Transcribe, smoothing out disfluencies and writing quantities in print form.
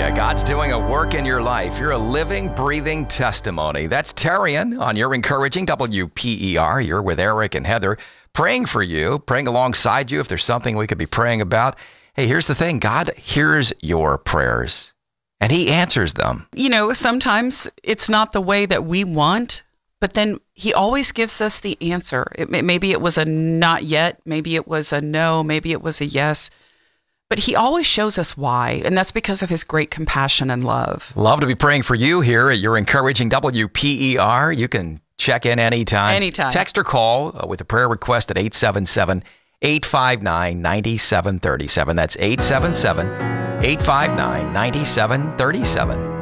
God's doing a work in your life. You're a living, breathing testimony. That's Tarian on Your Encouraging WPER. You're with Eric and Heather praying for you, praying alongside you if there's something we could be praying about. Hey, here's the thing. God hears your prayers and he answers them. You know, sometimes it's not the way that we want, but then he always gives us the answer. Maybe it was a not yet. Maybe it was a no. Maybe it was a yes. But he always shows us why, and that's because of his great compassion and love. Love to be praying for you here at Your Encouraging WPER. You can check in anytime. Anytime. Text or call with a prayer request at 877-859-9737. That's 877-859-9737.